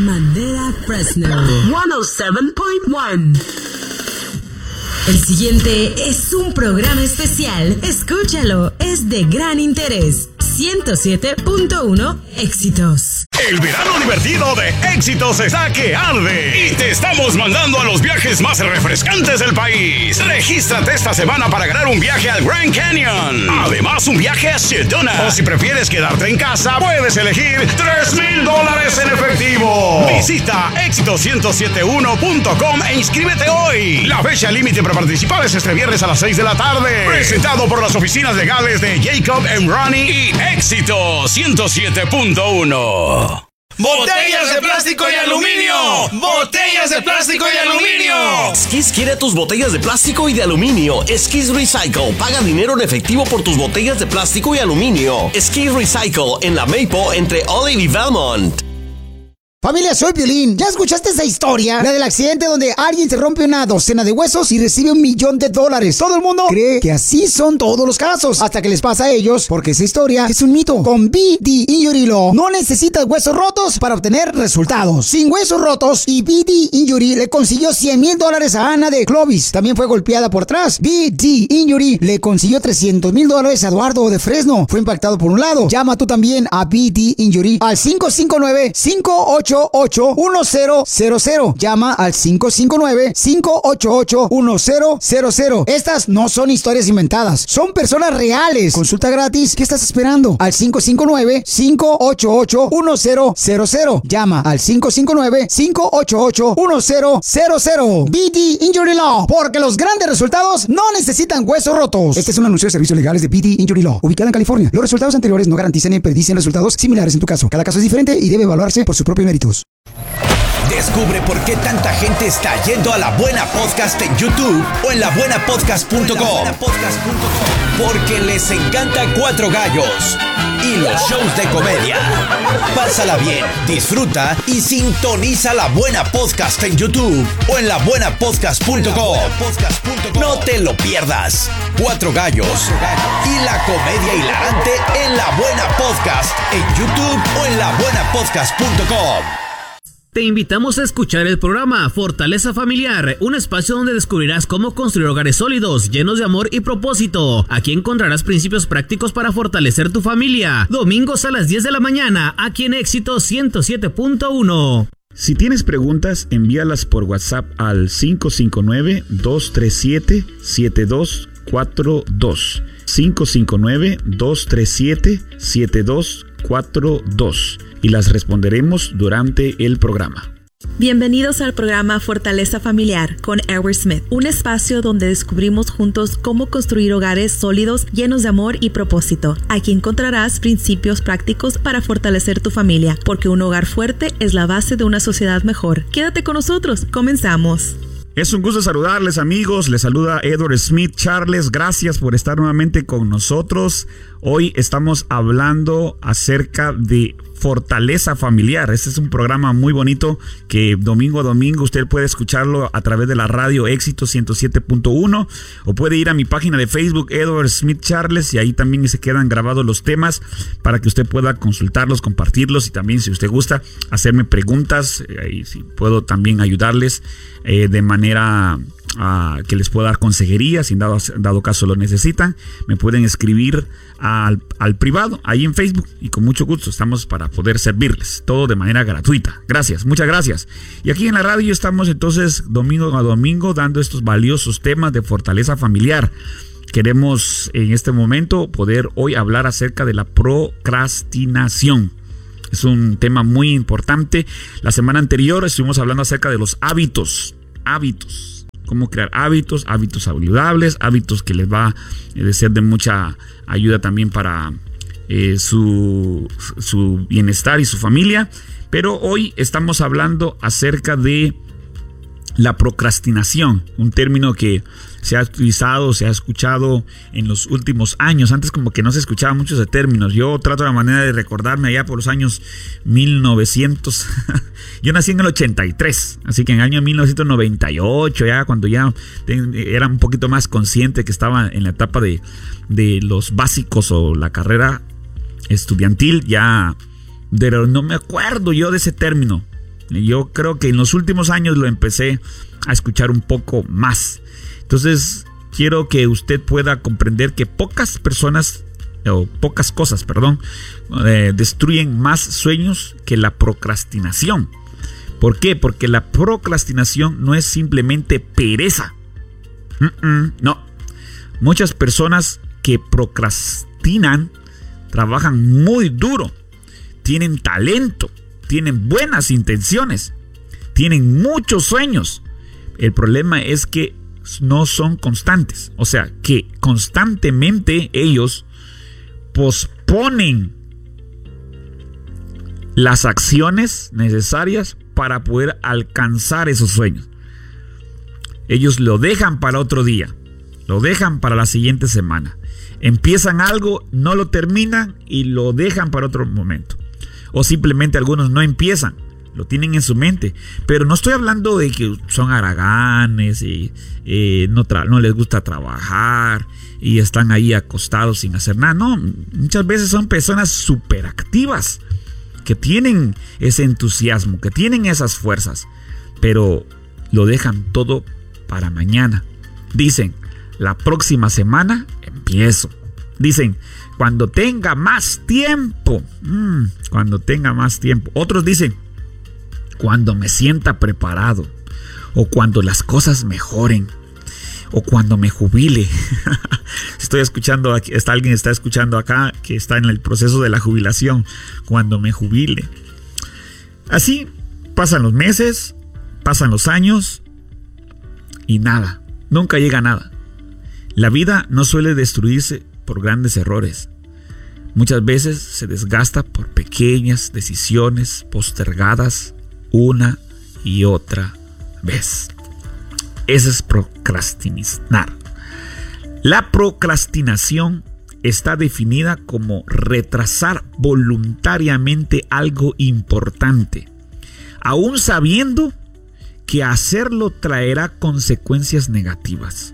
Madera Fresno 107.1. El siguiente es un programa especial. Escúchalo, es de gran interés. 107.1 Éxitos. El verano divertido de Éxitos está que arde y te estamos mandando a los viajes más refrescantes del país. Regístrate esta semana para ganar un viaje al Grand Canyon. Además, un viaje a Sedona. O si prefieres quedarte en casa, puedes elegir $3,000 en efectivo. Visita éxitos1071.com e inscríbete hoy. La fecha límite para participar es este viernes a las 6 de la tarde. Presentado por las oficinas legales de Jacob & Ronnie y Éxitos 107.1. ¡Botellas de plástico y aluminio! ¡Botellas de plástico y aluminio! Skis quiere tus botellas de plástico y de aluminio. Skis Recycle. Paga dinero en efectivo por tus botellas de plástico y aluminio. Skis Recycle en la Maple entre Olive y Belmont. Familia, soy Piolín. ¿Ya escuchaste esa historia? La del accidente donde alguien se rompe una docena de huesos y recibe $1 millón. Todo el mundo cree que así son todos los casos, hasta que les pasa a ellos, porque esa historia es un mito. Con BD Injury Law no necesitas huesos rotos para obtener resultados. Sin huesos rotos, y BD Injury le consiguió $100,000 a Ana de Clovis. También fue golpeada por atrás. BD Injury le consiguió $300,000 a Eduardo de Fresno. Fue impactado por un lado. Llama tú también a BD Injury al 559-58 588-1000. Llama al 559-588-1000. Estas no son historias inventadas, son personas reales. Consulta gratis. ¿Qué estás esperando? Al 559-588-1000. Llama al 559-588-1000. BD Injury Law, porque los grandes resultados no necesitan huesos rotos. Este es un anuncio de servicios legales de BD Injury Law, ubicada en California. Los resultados anteriores no garantizan ni predicen resultados similares en tu caso. Cada caso es diferente y debe evaluarse por su propio mérito. Descubre por qué tanta gente está yendo a La Buena Podcast en YouTube o en labuenapodcast.com. Porque les encanta Cuatro Gallos y los shows de comedia. Pásala bien, disfruta y sintoniza La Buena Podcast en YouTube o en labuenapodcast.com. No te lo pierdas. Cuatro Gallos y la comedia hilarante en La Buena Podcast en YouTube o en labuenapodcast.com. Te invitamos a escuchar el programa Fortaleza Familiar, un espacio donde descubrirás cómo construir hogares sólidos, llenos de amor y propósito. Aquí encontrarás principios prácticos para fortalecer tu familia. Domingos a las 10 de la mañana, aquí en Éxitos 107.1. Si tienes preguntas, envíalas por WhatsApp al 559-237-7242. 559-237-7242. Y las responderemos durante el programa. Bienvenidos al programa Fortaleza Familiar con Edward Smith, un espacio donde descubrimos juntos cómo construir hogares sólidos, llenos de amor y propósito. Aquí encontrarás principios prácticos para fortalecer tu familia, porque un hogar fuerte es la base de una sociedad mejor. Quédate con nosotros, comenzamos. Es un gusto saludarles, amigos. Les saluda Edward Smith Charles. Gracias por estar nuevamente con nosotros. Hoy estamos hablando acerca de Fortaleza Familiar. Este es un programa muy bonito que domingo a domingo usted puede escucharlo a través de la radio Éxitos 107.1 o puede ir a mi página de Facebook Edward Smith Charles y ahí también se quedan grabados los temas para que usted pueda consultarlos, compartirlos y también si usted gusta hacerme preguntas y si puedo también ayudarles de manera que les pueda dar consejería, si en dado caso lo necesitan, me pueden escribir al privado, ahí en Facebook, y con mucho gusto estamos para poder servirles, todo de manera gratuita. Gracias, muchas gracias. Y aquí en la radio estamos entonces domingo a domingo dando estos valiosos temas de fortaleza familiar. Queremos en este momento poder hoy hablar acerca de la procrastinación. Es un tema muy importante. La semana anterior estuvimos hablando acerca de los hábitos. Cómo crear hábitos saludables, hábitos que les va a ser de mucha ayuda también para su bienestar y su familia. Pero hoy estamos hablando acerca de la procrastinación, un término que se ha utilizado, se ha escuchado en los últimos años. Antes como que no se escuchaba mucho ese término. Yo trato la manera de recordarme allá por los años 1900. Yo nací en el 83, así que en el año 1998, ya cuando ya era un poquito más consciente que estaba en la etapa de los básicos o la carrera estudiantil, ya, pero no me acuerdo yo de ese término. Yo creo que en los últimos años lo empecé a escuchar un poco más. Entonces, quiero que usted pueda comprender que pocas cosas, destruyen más sueños que la procrastinación. ¿Por qué? Porque la procrastinación no es simplemente pereza. No. Muchas personas que procrastinan trabajan muy duro, tienen talento, tienen buenas intenciones, tienen muchos sueños. El problema es que no son constantes. O sea, que constantemente ellos posponen las acciones necesarias para poder alcanzar esos sueños. Ellos lo dejan para otro día, lo dejan para la siguiente semana. Empiezan algo, no lo terminan y lo dejan para otro momento. O simplemente algunos no empiezan, lo tienen en su mente. Pero no estoy hablando de que son haraganes y no les gusta trabajar y están ahí acostados sin hacer nada. No, muchas veces son personas superactivas que tienen ese entusiasmo, que tienen esas fuerzas, pero lo dejan todo para mañana. Dicen, la próxima semana empiezo. Dicen, cuando tenga más tiempo. Cuando tenga más tiempo. Otros dicen, cuando me sienta preparado. O cuando las cosas mejoren. O cuando me jubile. Estoy escuchando, alguien está escuchando acá que está en el proceso de la jubilación. Cuando me jubile. Así pasan los meses, pasan los años y nada, nunca llega nada. La vida no suele destruirse por grandes errores. Muchas veces se desgasta por pequeñas decisiones postergadas una y otra vez. Eso es procrastinar. La procrastinación está definida como retrasar voluntariamente algo importante, aún sabiendo que hacerlo traerá consecuencias negativas.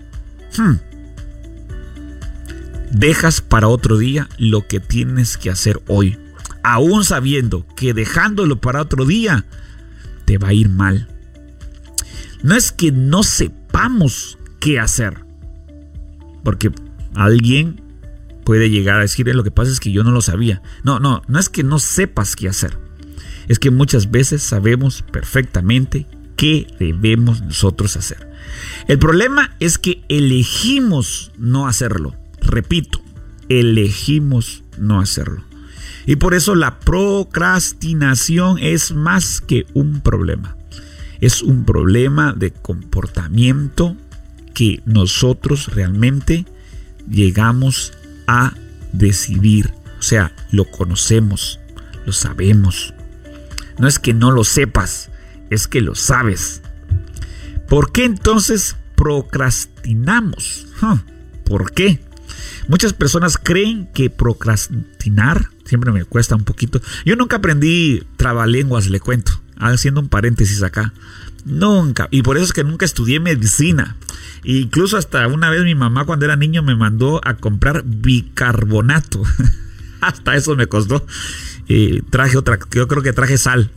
Dejas para otro día lo que tienes que hacer hoy, aún sabiendo que dejándolo para otro día te va a ir mal. No es que no sepamos qué hacer, porque alguien puede llegar a decir, lo que pasa es que yo no lo sabía. No es que no sepas qué hacer. Es que muchas veces sabemos perfectamente qué debemos nosotros hacer. El problema es que elegimos no hacerlo. Repito, elegimos no hacerlo. Y por eso la procrastinación es más que un problema. Es un problema de comportamiento que nosotros realmente llegamos a decidir. O sea, lo conocemos, lo sabemos. No es que no lo sepas, es que lo sabes. ¿Por qué entonces procrastinamos? ¿Por qué? Muchas personas creen que procrastinar, siempre me cuesta un poquito. Yo nunca aprendí trabalenguas, le cuento, haciendo un paréntesis acá. Nunca. Y por eso es que nunca estudié medicina. E incluso hasta una vez mi mamá cuando era niño me mandó a comprar bicarbonato. Hasta eso me costó. Traje otra, yo creo que traje sal.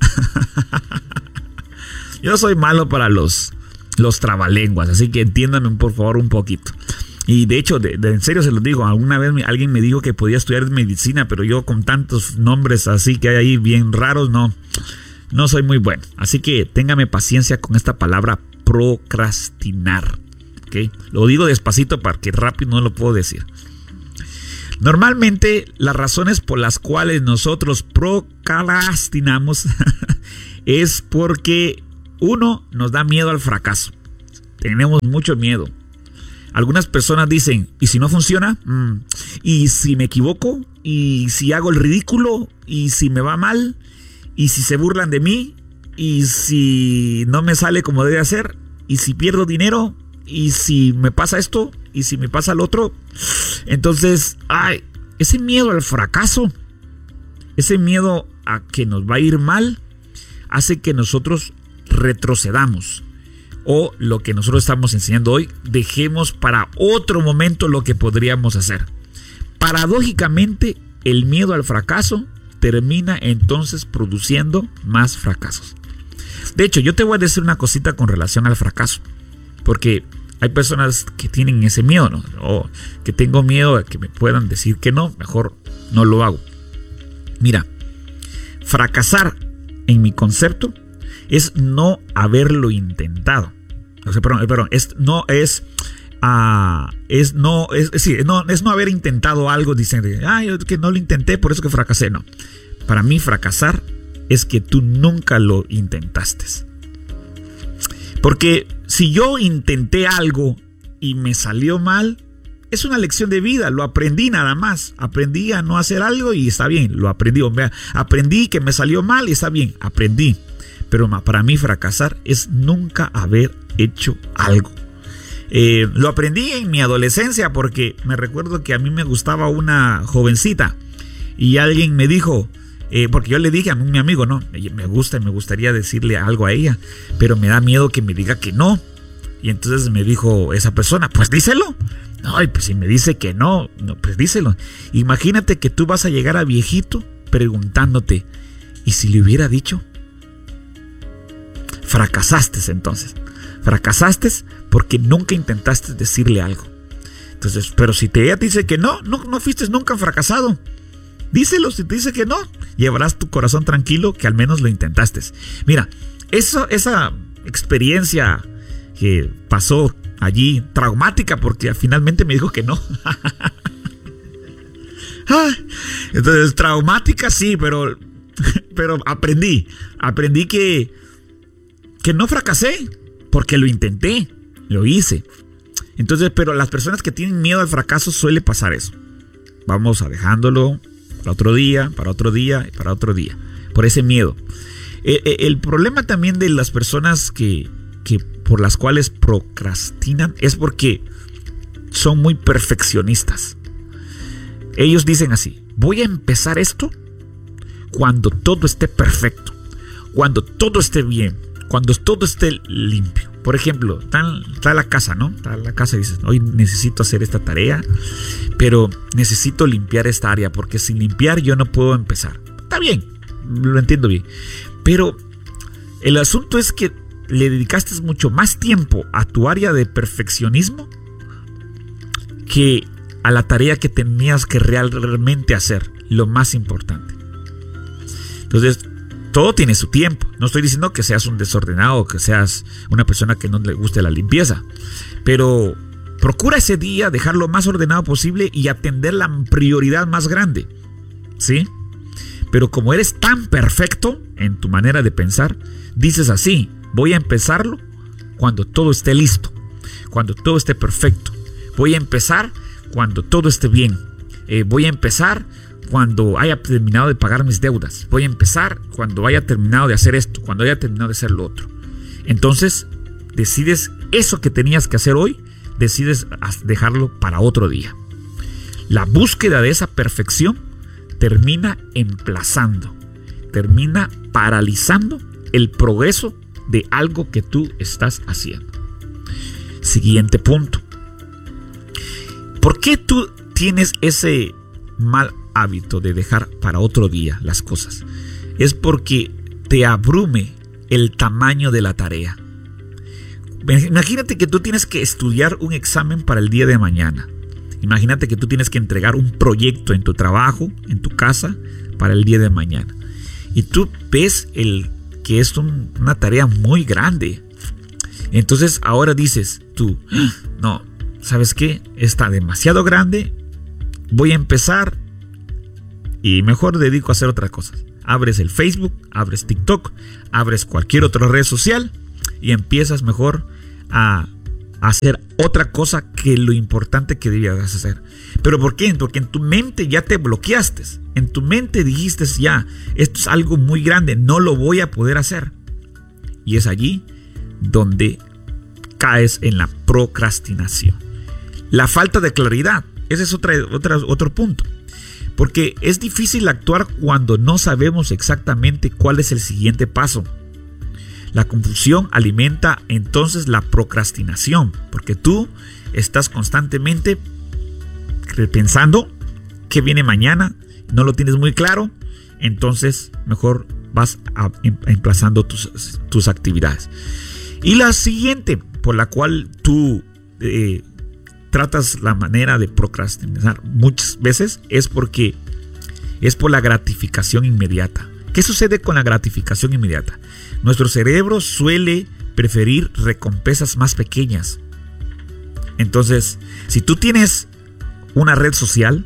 Yo soy malo para los trabalenguas, así que entiéndanme por favor un poquito. Y de hecho, en serio se los digo, alguna vez alguien me dijo que podía estudiar medicina, pero yo con tantos nombres así que hay ahí bien raros, no soy muy bueno. Así que téngame paciencia con esta palabra procrastinar. ¿Okay? Lo digo despacito para que rápido no lo puedo decir. Normalmente las razones por las cuales nosotros procrastinamos es porque uno, nos da miedo al fracaso. Tenemos mucho miedo. Algunas personas dicen, ¿y si no funciona? ¿Y si me equivoco? ¿Y si hago el ridículo? ¿Y si me va mal? ¿Y si se burlan de mí? ¿Y si no me sale como debe hacer? ¿Y si pierdo dinero? ¿Y si me pasa esto? ¿Y si me pasa lo otro? Entonces, ese miedo al fracaso, ese miedo a que nos va a ir mal, hace que nosotros retrocedamos. O lo que nosotros estamos enseñando hoy, dejemos para otro momento lo que podríamos hacer. Paradójicamente, el miedo al fracaso termina entonces produciendo más fracasos. De hecho, yo te voy a decir una cosita con relación al fracaso. Porque hay personas que tienen ese miedo, ¿no? O que tengo miedo a que me puedan decir que no, mejor no lo hago. Mira, fracasar en mi concepto es no haberlo intentado. O sea, perdón, es no haber intentado algo diciendo, yo que no lo intenté, por eso que fracasé. No. Para mí fracasar es que tú nunca lo intentaste. Porque si yo intenté algo y me salió mal, es una lección de vida, lo aprendí nada más. Aprendí a no hacer algo y está bien, lo aprendí. Aprendí que me salió mal y está bien, aprendí. Pero para mí fracasar es nunca haber hecho algo. Lo aprendí en mi adolescencia porque me recuerdo que a mí me gustaba una jovencita y alguien me dijo, porque yo le dije a mi amigo, no, me gusta y me gustaría decirle algo a ella, pero me da miedo que me diga que no. Y entonces me dijo esa persona, pues díselo. No, pues si me dice que no, pues díselo. Imagínate que tú vas a llegar a viejito preguntándote, ¿y si le hubiera dicho? Fracasaste entonces. Fracasaste porque nunca intentaste decirle algo. Entonces, pero si ella te dice que no fuiste nunca fracasado. Díselo, si te dice que no, llevarás tu corazón tranquilo que al menos lo intentaste. Mira, esa experiencia que pasó allí, traumática, porque finalmente me dijo que no. Entonces, traumática sí, pero aprendí que no fracasé, porque lo intenté, lo hice. Entonces, pero las personas que tienen miedo al fracaso suele pasar eso. Vamos a dejándolo para otro día, para otro día y para otro día, por ese miedo. El problema también de las personas que por las cuales procrastinan es porque son muy perfeccionistas. Ellos dicen así: voy a empezar esto cuando todo esté perfecto, cuando todo esté bien, cuando todo esté limpio. Por ejemplo, está la casa, ¿no? Está la casa y dices, hoy necesito hacer esta tarea, pero necesito limpiar esta área, porque sin limpiar yo no puedo empezar. Está bien, lo entiendo bien. Pero el asunto es que le dedicaste mucho más tiempo a tu área de perfeccionismo que a la tarea que tenías que realmente hacer, lo más importante. Entonces, todo tiene su tiempo. No estoy diciendo que seas un desordenado, que seas una persona que no le guste la limpieza, pero procura ese día dejar lo más ordenado posible y atender la prioridad más grande, ¿sí? Pero como eres tan perfecto en tu manera de pensar, dices así: voy a empezarlo cuando todo esté listo, cuando todo esté perfecto. Voy a empezar cuando todo esté bien. Voy a empezar cuando haya terminado de pagar mis deudas. Voy a empezar cuando haya terminado de hacer esto, cuando haya terminado de hacer lo otro. Entonces, decides eso que tenías que hacer hoy, decides dejarlo para otro día. La búsqueda de esa perfección termina emplazando, termina paralizando el progreso de algo que tú estás haciendo. Siguiente punto. ¿Por qué tú tienes ese mal hábito de dejar para otro día las cosas? Es porque te abrume el tamaño de la tarea. Imagínate que tú tienes que estudiar un examen para el día de mañana. Imagínate que tú tienes que entregar un proyecto en tu trabajo, en tu casa, para el día de mañana. Y tú ves que es una tarea muy grande. Entonces ahora dices tú, no, ¿sabes qué? Está demasiado grande. Voy a empezar y mejor dedico a hacer otras cosas. Abres el Facebook, abres TikTok, abres cualquier otra red social y empiezas mejor a hacer otra cosa que lo importante que debías hacer. ¿Pero por qué? Porque en tu mente ya te bloqueaste. En tu mente dijiste ya, esto es algo muy grande, no lo voy a poder hacer. Y es allí donde caes en la procrastinación. La falta de claridad, ese es otro punto. Porque es difícil actuar cuando no sabemos exactamente cuál es el siguiente paso. La confusión alimenta entonces la procrastinación, porque tú estás constantemente pensando qué viene mañana, no lo tienes muy claro, entonces mejor vas emplazando tus actividades. Y la siguiente, por la cual tú tratas la manera de procrastinar muchas veces, es por la gratificación inmediata. ¿Qué sucede con la gratificación inmediata? Nuestro cerebro suele preferir recompensas más pequeñas. Entonces, si tú tienes una red social,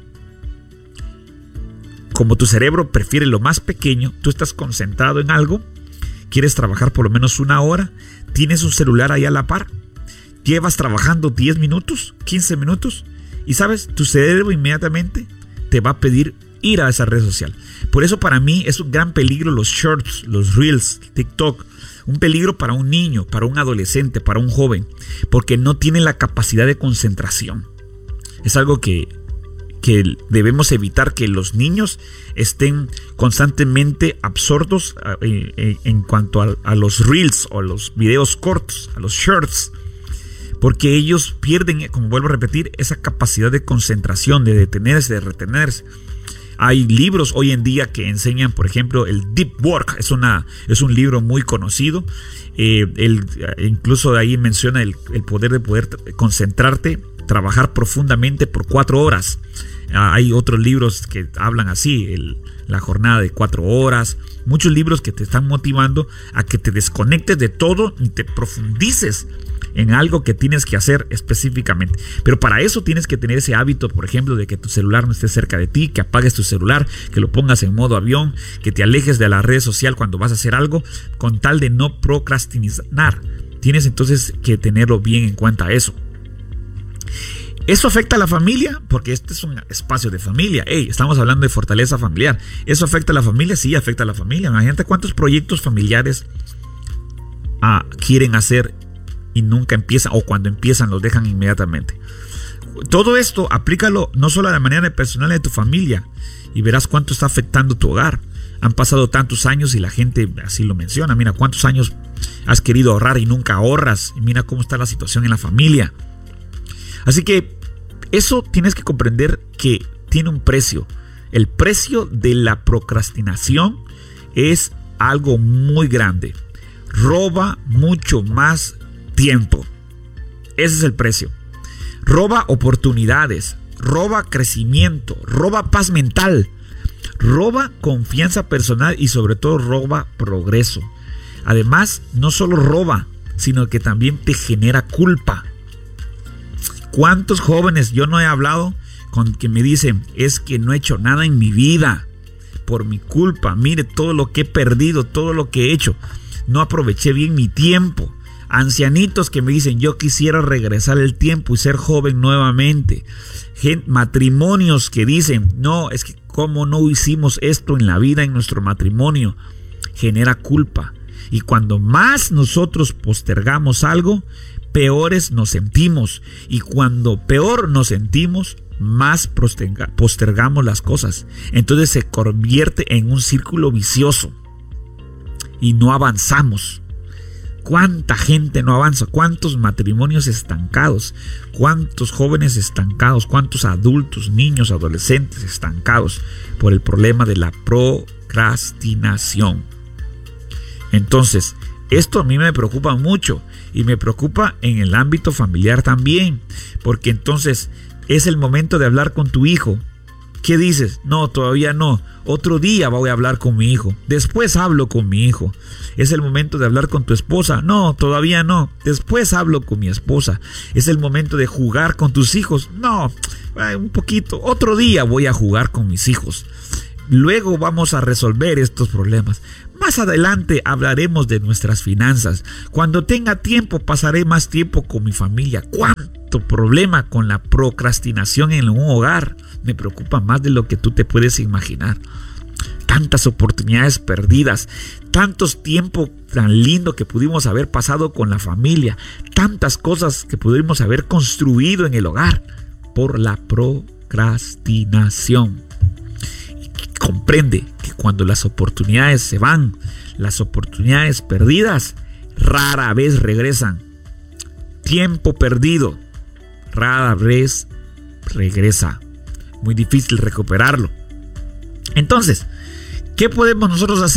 como tu cerebro prefiere lo más pequeño, tú estás concentrado en algo, quieres trabajar por lo menos 1 hora, tienes un celular ahí a la par, llevas trabajando 10 minutos, 15 minutos, y sabes, tu cerebro inmediatamente te va a pedir ir a esa red social. Por eso para mí es un gran peligro los shorts, los reels, TikTok. Un peligro para un niño, para un adolescente, para un joven, porque no tiene la capacidad de concentración. Es algo que debemos evitar, que los niños estén constantemente absortos en cuanto a los reels o los videos cortos, a los shorts, porque ellos pierden, como vuelvo a repetir, esa capacidad de concentración, de detenerse, de retenerse. Hay libros hoy en día que enseñan, por ejemplo, el Deep Work. Es un libro muy conocido. Incluso de ahí menciona el poder de poder concentrarte, trabajar profundamente por 4 horas. Hay otros libros que hablan así, la jornada de 4 horas. Muchos libros que te están motivando a que te desconectes de todo y te profundices en algo que tienes que hacer específicamente. Pero para eso tienes que tener ese hábito, por ejemplo, de que tu celular no esté cerca de ti, que apagues tu celular, que lo pongas en modo avión, que te alejes de la red social cuando vas a hacer algo, con tal de no procrastinar. Tienes entonces que tenerlo bien en cuenta eso. ¿Eso afecta a la familia? Porque este es un espacio de familia. Estamos hablando de fortaleza familiar. ¿Eso afecta a la familia? Sí, afecta a la familia. Imagínate cuántos proyectos familiares quieren hacer y nunca empiezan, o cuando empiezan los dejan inmediatamente. Todo esto aplícalo no solo a la manera personal de tu familia, y verás cuánto está afectando tu hogar. Han pasado tantos años y la gente así lo menciona. Mira cuántos años has querido ahorrar y nunca ahorras, y mira cómo está la situación en la familia. Así que eso tienes que comprender que tiene un precio. El precio de la procrastinación es algo muy grande. Roba mucho más tiempo. Ese es el precio. Roba oportunidades, roba crecimiento, roba paz mental, roba confianza personal y sobre todo roba progreso. Además, no solo roba, sino que también te genera culpa. ¿Cuántos jóvenes yo no he hablado con que me dicen, es que no he hecho nada en mi vida por mi culpa? Mire todo lo que he perdido, todo lo que he hecho. No aproveché bien mi tiempo. Ancianitos que me dicen, yo quisiera regresar el tiempo y ser joven nuevamente. Matrimonios que dicen, no, es que cómo no hicimos esto en la vida, en nuestro matrimonio. Genera culpa. Y cuando más nosotros postergamos algo, peores nos sentimos. Y cuando peor nos sentimos, más postergamos las cosas. Entonces se convierte en un círculo vicioso. Y no avanzamos. ¿Cuánta gente no avanza? ¿Cuántos matrimonios estancados? ¿Cuántos jóvenes estancados? ¿Cuántos adultos, niños, adolescentes estancados por el problema de la procrastinación? Entonces, esto a mí me preocupa mucho y me preocupa en el ámbito familiar también, porque entonces es el momento de hablar con tu hijo. ¿Qué dices? No, todavía no. Otro día voy a hablar con mi hijo. Después hablo con mi hijo. Es el momento de hablar con tu esposa. No, todavía no. Después hablo con mi esposa. Es el momento de jugar con tus hijos. No, un poquito. Otro día voy a jugar con mis hijos. Luego vamos a resolver estos problemas. Más adelante hablaremos de nuestras finanzas. Cuando tenga tiempo pasaré más tiempo con mi familia. ¿Cuánto problema con la procrastinación en un hogar? Me preocupa más de lo que tú te puedes imaginar. Tantas oportunidades perdidas, tantos tiempos tan lindo que pudimos haber pasado con la familia, tantas cosas que pudimos haber construido en el hogar por la procrastinación. Comprende que cuando las oportunidades se van, las oportunidades perdidas rara vez regresan. Tiempo perdido rara vez regresa. Muy difícil recuperarlo. Entonces, ¿qué podemos nosotros hacer?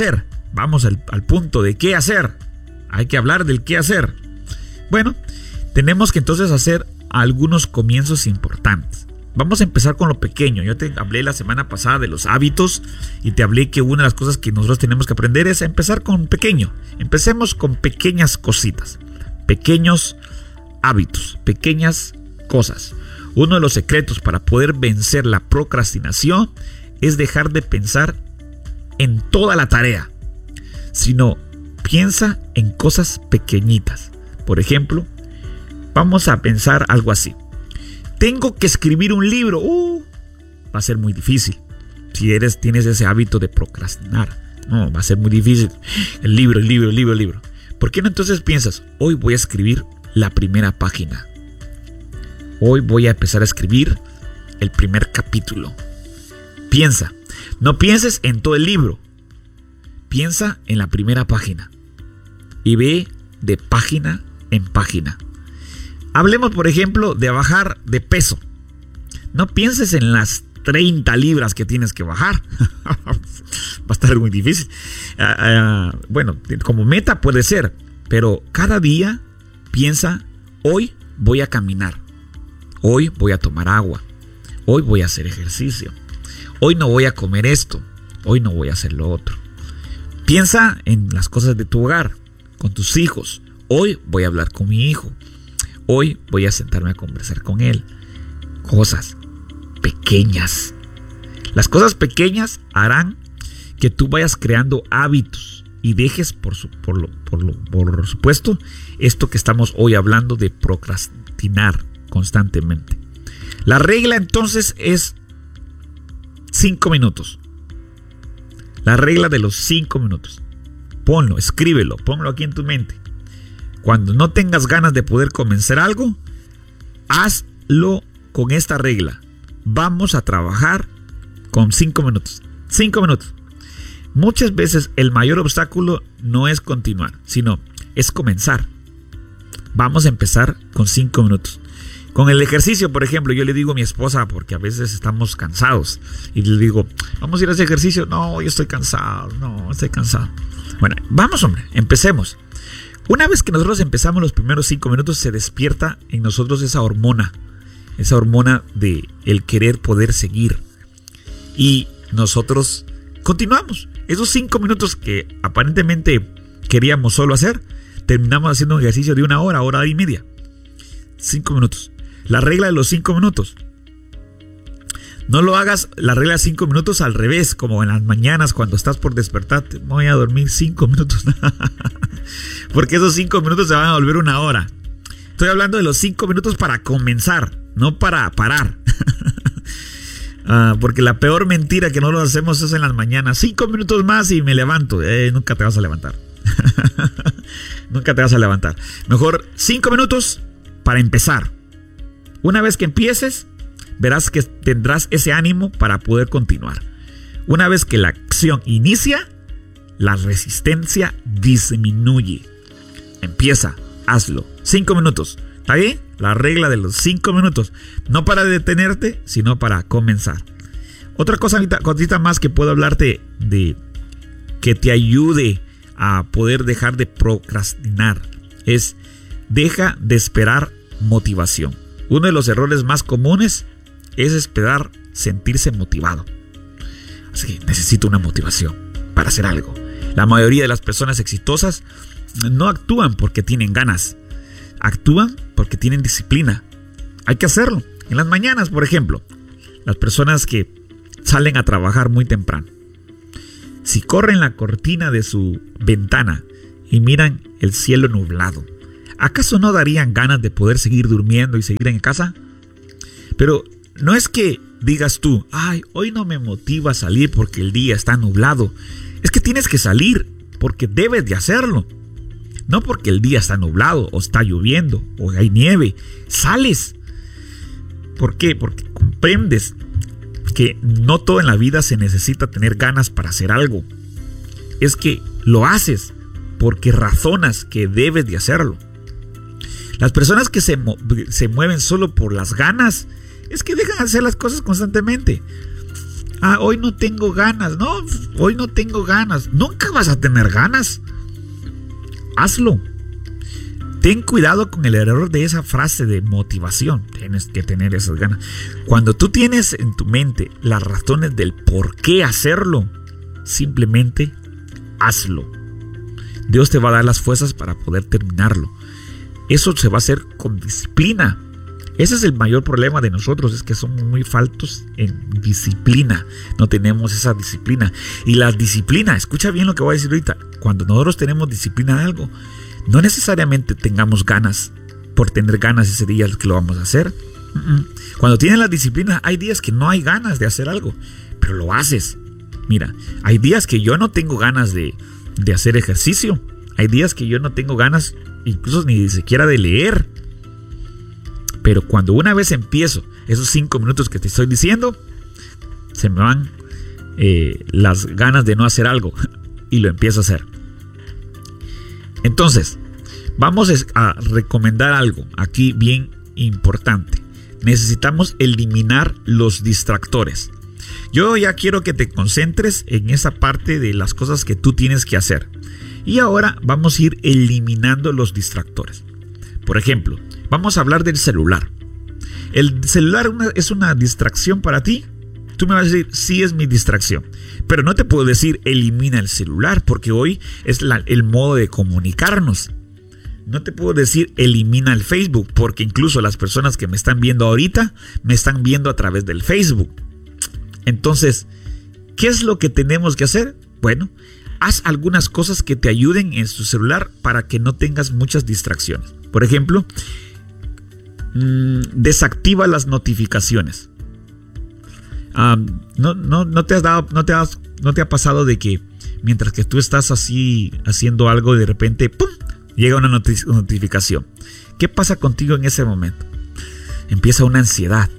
vamos al punto de qué hacer. Hay que hablar del qué hacer. Bueno, tenemos que entonces hacer algunos comienzos importantes. Vamos a empezar con lo pequeño. Yo te hablé la semana pasada de los hábitos y te hablé que una de las cosas que nosotros tenemos que aprender es empezar con pequeño. Empecemos con pequeñas cositas, pequeños hábitos, pequeñas cosas. Uno de los secretos para poder vencer la procrastinación es dejar de pensar en toda la tarea, sino piensa en cosas pequeñitas. Por ejemplo, vamos a pensar algo así. Tengo que escribir un libro. Va a ser muy difícil. Si tienes ese hábito de procrastinar. No, va a ser muy difícil. El libro. ¿Por qué no entonces piensas? Hoy voy a escribir la primera página. Hoy voy a empezar a escribir el primer capítulo. Piensa. No pienses en todo el libro. Piensa en la primera página. Y ve de página en página. Hablemos, por ejemplo, de bajar de peso. No pienses en las 30 libras que tienes que bajar. Va a estar muy difícil. Bueno, como meta puede ser, pero cada día piensa, hoy voy a caminar. Hoy voy a tomar agua. Hoy voy a hacer ejercicio. Hoy no voy a comer esto. Hoy no voy a hacer lo otro. Piensa en las cosas de tu hogar, con tus hijos. Hoy voy a hablar con mi hijo. Hoy voy a sentarme a conversar con él. Cosas pequeñas. Las cosas pequeñas harán que tú vayas creando hábitos y dejes, por supuesto, esto que estamos hoy hablando de procrastinar constantemente. La regla entonces es 5 minutos. La regla de los 5 minutos. Ponlo, escríbelo, ponlo aquí en tu mente. Cuando no tengas ganas de poder comenzar algo, hazlo con esta regla. Vamos a trabajar con 5 minutos. 5 minutos. Muchas veces el mayor obstáculo no es continuar, sino es comenzar. Vamos a empezar con 5 minutos. Con el ejercicio, por ejemplo, yo le digo a mi esposa, porque a veces estamos cansados, y le digo, vamos a ir a hacer ejercicio. No, yo estoy cansado. Bueno, vamos, hombre, empecemos. Una vez que nosotros empezamos los primeros 5 minutos, se despierta en nosotros esa hormona de el querer poder seguir. Y nosotros continuamos. Esos 5 minutos que aparentemente queríamos solo hacer, terminamos haciendo un ejercicio de 1 hora, hora y media. 5 minutos. La regla de los 5 minutos. No lo hagas la regla de 5 minutos al revés, como en las mañanas cuando estás por despertarte. Voy a dormir 5 minutos. Porque esos 5 minutos se van a volver 1 hora. Estoy hablando de los 5 minutos para comenzar, no para parar. Porque la peor mentira que no lo hacemos es en las mañanas. 5 minutos más y me levanto. Nunca te vas a levantar. Nunca te vas a levantar. Mejor 5 minutos para empezar. Una vez que empieces, verás que tendrás ese ánimo para poder continuar. Una vez que la acción inicia, la resistencia disminuye. Empieza, hazlo. 5 minutos. ¿Está bien? La regla de los 5 minutos. No para detenerte, sino para comenzar. Otra cosita más que puedo hablarte de que te ayude a poder dejar de procrastinar es deja de esperar motivación. Uno de los errores más comunes es esperar sentirse motivado. Así que necesito una motivación para hacer algo. La mayoría de las personas exitosas no actúan porque tienen ganas. Actúan porque tienen disciplina. Hay que hacerlo. En las mañanas, por ejemplo, las personas que salen a trabajar muy temprano, si corren la cortina de su ventana y miran el cielo nublado, ¿acaso no darían ganas de poder seguir durmiendo y seguir en casa? Pero no es que digas tú, ay, hoy no me motiva a salir porque el día está nublado. Es que tienes que salir porque debes de hacerlo. No porque el día está nublado o está lloviendo o hay nieve. Sales. ¿Por qué? Porque comprendes que no todo en la vida se necesita tener ganas para hacer algo. Es que lo haces porque razonas que debes de hacerlo. Las personas que se mueven solo por las ganas es que dejan de hacer las cosas constantemente. Hoy no tengo ganas. No, hoy no tengo ganas. Nunca vas a tener ganas. Hazlo. Ten cuidado con el error de esa frase de motivación. Tienes que tener esas ganas. Cuando tú tienes en tu mente las razones del por qué hacerlo, simplemente hazlo. Dios te va a dar las fuerzas para poder terminarlo. Eso se va a hacer con disciplina. Ese es el mayor problema de nosotros, es que somos muy faltos en disciplina. No tenemos esa disciplina. Y la disciplina, escucha bien lo que voy a decir ahorita. Cuando nosotros tenemos disciplina de algo, no necesariamente tengamos ganas por tener ganas ese día que lo vamos a hacer. Cuando tienes la disciplina, hay días que no hay ganas de hacer algo, pero lo haces. Mira, hay días que yo no tengo ganas de hacer ejercicio. Hay días que yo no tengo ganas incluso ni siquiera de leer. Pero cuando una vez empiezo esos 5 minutos que te estoy diciendo, se me van las ganas de no hacer algo y lo empiezo a hacer. Entonces, vamos a recomendar algo aquí bien importante. Necesitamos eliminar los distractores. Yo ya quiero que te concentres en esa parte de las cosas que tú tienes que hacer. Y ahora vamos a ir eliminando los distractores. Por ejemplo, vamos a hablar del celular. ¿El celular es una distracción para ti? Tú me vas a decir, sí es mi distracción. Pero no te puedo decir, elimina el celular, porque hoy es el modo de comunicarnos. No te puedo decir, elimina el Facebook, porque incluso las personas que me están viendo ahorita, me están viendo a través del Facebook. Entonces, ¿qué es lo que tenemos que hacer? Bueno, haz algunas cosas que te ayuden en tu celular para que no tengas muchas distracciones. Por ejemplo, desactiva las notificaciones. ¿No te ha pasado de que mientras que tú estás así haciendo algo y de repente ¡pum!, llega una notificación? ¿Qué pasa contigo en ese momento? Empieza una ansiedad.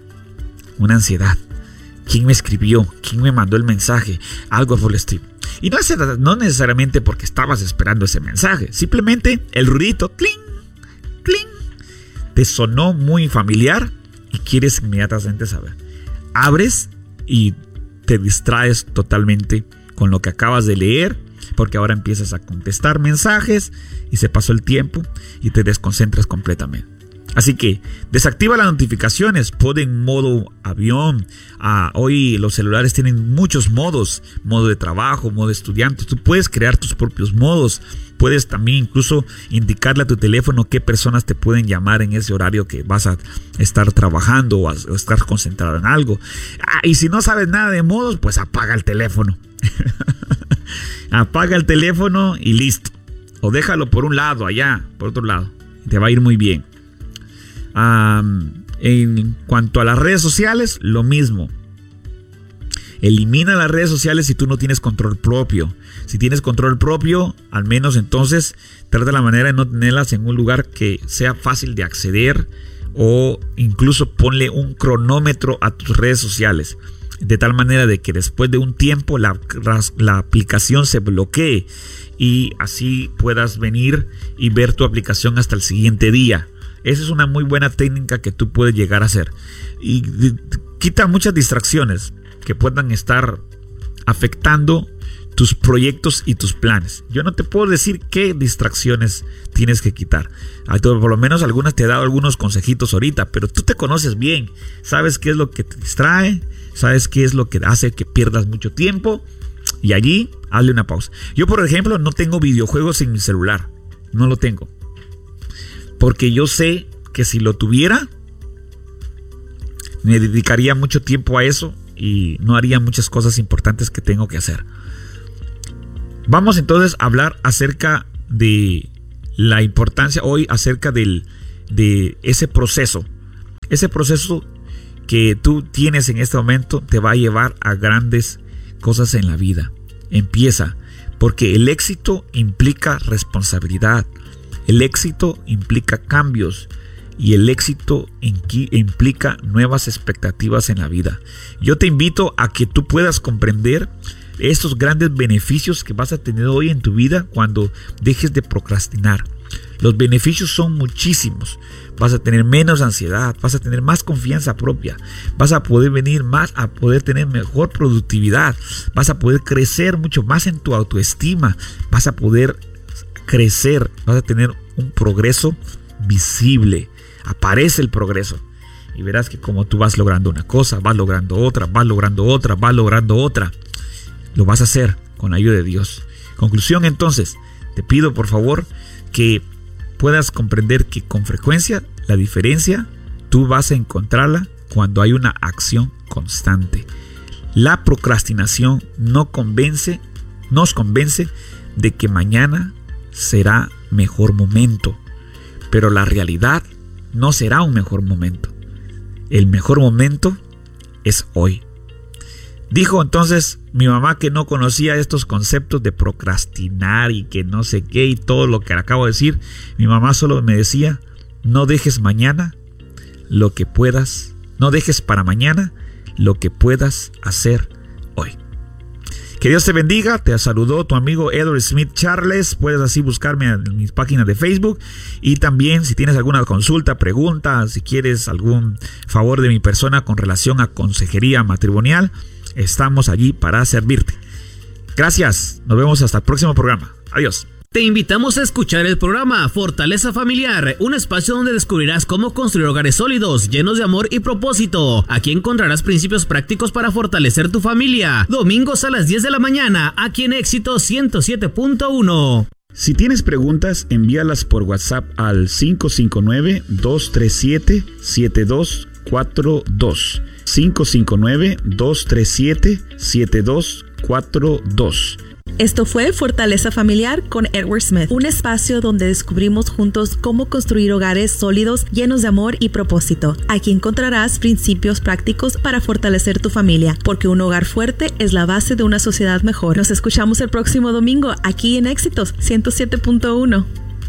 ¿Quién me escribió? ¿Quién me mandó el mensaje? Algo por el estilo. Y no necesariamente porque estabas esperando ese mensaje. Simplemente el ruidito, cling, cling, te sonó muy familiar y quieres inmediatamente saber. Abres y te distraes totalmente con lo que acabas de leer, porque ahora empiezas a contestar mensajes y se pasó el tiempo y te desconcentras completamente. Así que desactiva las notificaciones, pon en modo avión. Hoy los celulares tienen muchos modos, modo de trabajo, modo de estudiante. Tú puedes crear tus propios modos. Puedes también incluso indicarle a tu teléfono qué personas te pueden llamar en ese horario que vas a estar trabajando o estar concentrado en algo. Y si no sabes nada de modos, pues apaga el teléfono. Apaga el teléfono y listo. O déjalo por un lado, allá, por otro lado. Te va a ir muy bien. En cuanto a las redes sociales, lo mismo. Elimina las redes sociales si tú no tienes control propio. Si tienes control propio, al menos entonces trata la manera de no tenerlas en un lugar que sea fácil de acceder, o incluso ponle un cronómetro a tus redes sociales, de tal manera de que después de un tiempo la aplicación se bloquee y así puedas venir y ver tu aplicación hasta el siguiente día. Esa es una muy buena técnica que tú puedes llegar a hacer. Y quita muchas distracciones que puedan estar afectando tus proyectos y tus planes. Yo no te puedo decir qué distracciones tienes que quitar. Por lo menos algunas te he dado algunos consejitos ahorita, pero tú te conoces bien. Sabes qué es lo que te distrae, sabes qué es lo que hace que pierdas mucho tiempo, y allí hazle una pausa. Yo, por ejemplo, no tengo videojuegos en mi celular. No lo tengo. Porque yo sé que si lo tuviera, me dedicaría mucho tiempo a eso y no haría muchas cosas importantes que tengo que hacer. Vamos entonces a hablar acerca de la importancia hoy, acerca de ese proceso. Ese proceso que tú tienes en este momento te va a llevar a grandes cosas en la vida. Empieza, porque el éxito implica responsabilidad. El éxito implica cambios y el éxito implica nuevas expectativas en la vida. Yo te invito a que tú puedas comprender estos grandes beneficios que vas a tener hoy en tu vida cuando dejes de procrastinar. Los beneficios son muchísimos. Vas a tener menos ansiedad, vas a tener más confianza propia, vas a poder venir más, a poder tener mejor productividad, vas a poder crecer mucho más en tu autoestima, vas a poder crecer, vas a tener un progreso visible. Aparece el progreso y verás que como tú vas logrando una cosa, vas logrando otra, vas logrando otra, vas logrando otra. Lo vas a hacer con la ayuda de Dios. Conclusión, entonces, te pido por favor que puedas comprender que con frecuencia la diferencia tú vas a encontrarla cuando hay una acción constante. La procrastinación nos convence de que mañana será mejor momento, pero la realidad no será un mejor momento. El mejor momento es hoy. Dijo entonces mi mamá, que no conocía estos conceptos de procrastinar y que no sé qué y todo lo que le acabo de decir. Mi mamá solo me decía: no dejes mañana lo que puedas, no dejes para mañana lo que puedas hacer hoy. Que Dios te bendiga. Te saludó tu amigo Edward Smith Charles. Puedes así buscarme en mis páginas de Facebook. Y también si tienes alguna consulta, pregunta, si quieres algún favor de mi persona con relación a consejería matrimonial, estamos allí para servirte. Gracias. Nos vemos hasta el próximo programa. Adiós. Te invitamos a escuchar el programa Fortaleza Familiar, un espacio donde descubrirás cómo construir hogares sólidos, llenos de amor y propósito. Aquí encontrarás principios prácticos para fortalecer tu familia. Domingos a las 10 de la mañana, aquí en Éxitos 107.1. Si tienes preguntas, envíalas por WhatsApp al 559-237-7242. 559-237-7242. Esto fue Fortaleza Familiar con Edward Smith, un espacio donde descubrimos juntos cómo construir hogares sólidos, llenos de amor y propósito. Aquí encontrarás principios prácticos para fortalecer tu familia, porque un hogar fuerte es la base de una sociedad mejor. Nos escuchamos el próximo domingo aquí en Éxitos 107.1.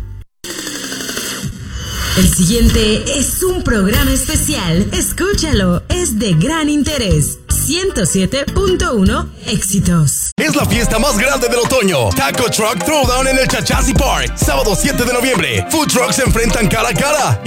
El siguiente es un programa especial. Escúchalo, es de gran interés. 107.1 Éxitos. Es la fiesta más grande del otoño. Taco Truck Throwdown en el Chachasi Park. Sábado 7 de noviembre. Food trucks se enfrentan cara a cara.